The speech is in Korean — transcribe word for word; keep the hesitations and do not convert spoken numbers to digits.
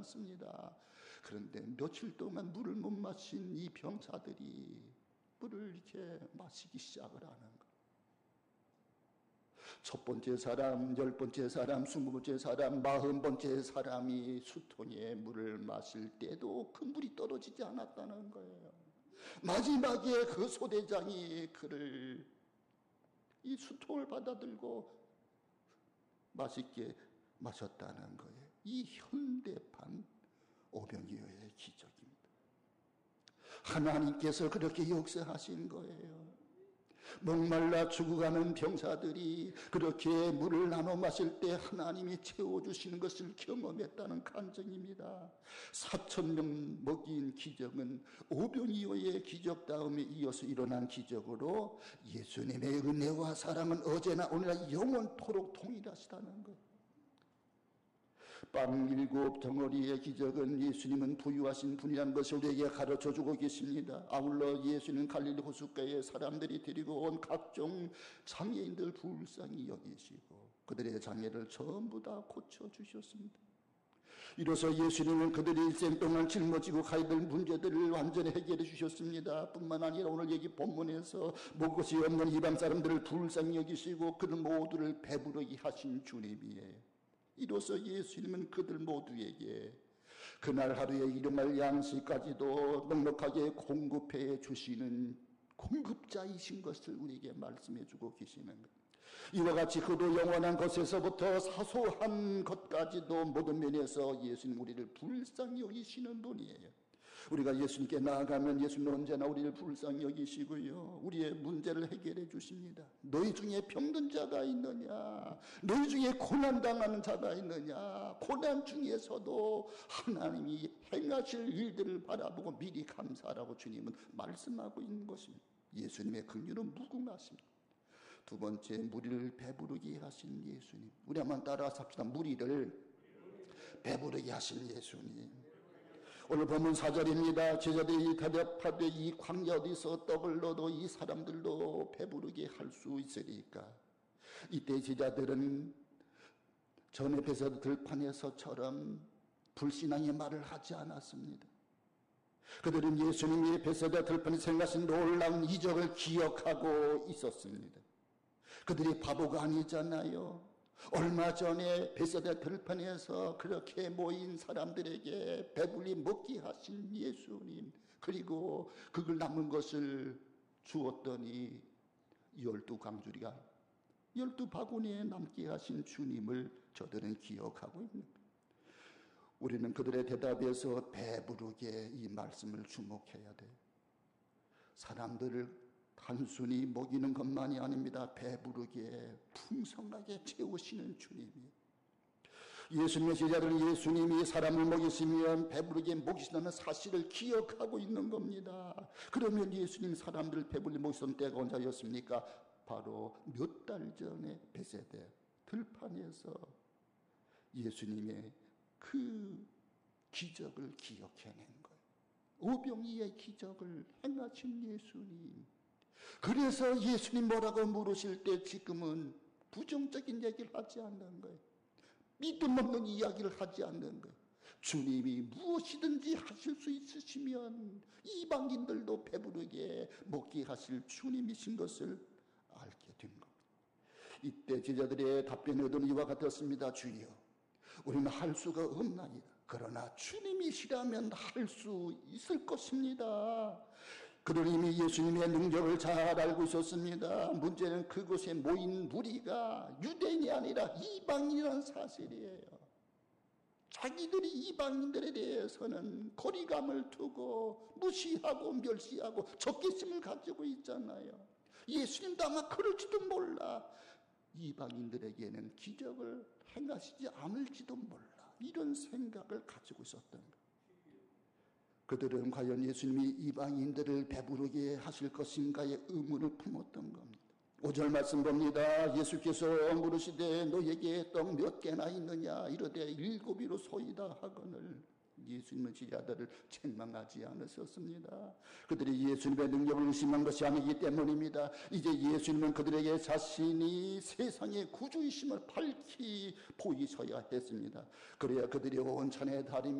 않습니다. 그런데 며칠 동안 물을 못 마신 이 병사들이 물을 이렇게 마시기 시작을 하는 거예요. 첫 번째 사람, 열 번째 사람, 스무 번째 사람, 마흔 번째 사람이 수통에 물을 마실 때도 그 물이 떨어지지 않았다는 거예요. 마지막에 그 소대장이 그를 이 수통을 받아들고 맛있게 마셨다는 거예요. 이 현대판 오병이어의 기적입니다. 하나님께서 그렇게 역사하신 거예요. 목말라 죽어가는 병사들이 그렇게 물을 나눠 마실 때 하나님이 채워주시는 것을 경험했다는 간증입니다. 사천 명 먹인 기적은 오병이어의 기적 다음에 이어서 일어난 기적으로 예수님의 은혜와 사랑은 어제나 오늘나 영원토록 동일하시다는 것. 빵 일곱 덩어리의 기적은 예수님은 부유하신 분이라는 것을 우리에게 가르쳐주고 계십니다. 아울러 예수는 갈릴리 호숫가에 사람들이 데리고 온 각종 장애인들 불쌍히 여기시고 그들의 장애를 전부 다 고쳐주셨습니다. 이로써 예수님은 그들이 일생 동안 짊어지고 가야 될 문제들을 완전히 해결해 주셨습니다. 뿐만 아니라 오늘 여기 본문에서 먹을 것이 없는 이방 사람들을 불쌍히 여기시고 그들 모두를 배부르게 하신 주님이에요. 이로써 예수님은 그들 모두에게 그날 하루에 일용할 양식까지도 넉넉하게 공급해 주시는 공급자이신 것을 우리에게 말씀해 주고 계시는 것. 이와 같이 그도 영원한 것에서부터 사소한 것까지도 모든 면에서 예수님 우리를 불쌍히 여기시는 분이에요. 우리가 예수님께 나아가면 예수님은 언제나 우리를 불쌍히 여기시고요, 우리의 문제를 해결해 주십니다. 너희 중에 병든 자가 있느냐, 너희 중에 고난당하는 자가 있느냐, 고난 중에서도 하나님이 행하실 일들을 바라보고 미리 감사하라고 주님은 말씀하고 있는 것입니다. 예수님의 긍휼은 무궁하십니다. 두 번째, 무리를 배부르게 하신 예수님. 우리 한번 따라서 합시다. 무리를 배부르게 하신 예수님. 오늘 본문 사 절입니다. 제자들이 대답하되 이 광야 어디서 떡을 넣어도 이 사람들도 배부르게 할 수 있으리까. 이때 제자들은 전에 베세다 들판에서처럼 불신앙의 말을 하지 않았습니다. 그들은 예수님이 베세다 들판에서 행하신 놀라운 이적을 기억하고 있었습니다. 그들이 바보가 아니잖아요. 얼마 전에 베세다 들판에서 그렇게 모인 사람들에게 배불리 먹게 하신 예수님, 그리고 그걸 남은 것을 주었더니 열두 강주리가 열두 바구니에 남게 하신 주님을 저들은 기억하고 있는 거예요. 우리는 그들의 대답에서 배부르게 이 말씀을 주목해야 돼요. 사람들을 단순히 먹이는 것만이 아닙니다. 배부르게 풍성하게 채우시는 주님이. 예수님의 제자들은 예수님이 사람을 먹이시면 배부르게 먹이신다는 사실을 기억하고 있는 겁니다. 그러면 예수님 사람들을 배불리 먹이던 때가 언제였습니까? 바로 몇 달 전에 베세다 들판에서 예수님의 그 기적을 기억해낸 거예요. 오병이의 기적을 행하신 예수님. 그래서 예수님 뭐라고 물으실 때 지금은 부정적인 얘기를 하지 않는 거예요. 믿음 없는 이야기를 하지 않는 거예요. 주님이 무엇이든지 하실 수 있으시면 이방인들도 배부르게 먹게 하실 주님이신 것을 알게 된 겁니다. 이때 제자들의 답변이 얻은 이와 같았습니다. 주여, 우리는 할 수가 없나이다. 그러나 주님이시라면 할 수 있을 것입니다. 그들은 이미 예수님의 능력을 잘 알고 있었습니다. 문제는 그곳에 모인 무리가 유대인이 아니라 이방인이라는 사실이에요. 자기들이 이방인들에 대해서는 거리감을 두고 무시하고 멸시하고 적개심을 가지고 있잖아요. 예수님도 아마 그럴지도 몰라. 이방인들에게는 기적을 행하시지 않을지도 몰라. 이런 생각을 가지고 있었던 거예요. 그들은 과연 예수님이 이방인들을 배부르게 하실 것인가의 의문을 품었던 겁니다. 오 절 말씀 봅니다. 예수께서 물으시되 너에게 떡 몇 개나 있느냐 이르되 일곱이로 소이다 하거늘 예수님은 제자들을 책망하지 않으셨습니다. 그들이 예수님의 능력을 의심한 것이 아니기 때문입니다. 이제 예수님은 그들에게 자신이 세상의 구주이심을 밝히 보이셔야 했습니다. 그래야 그들이 온천의 다림이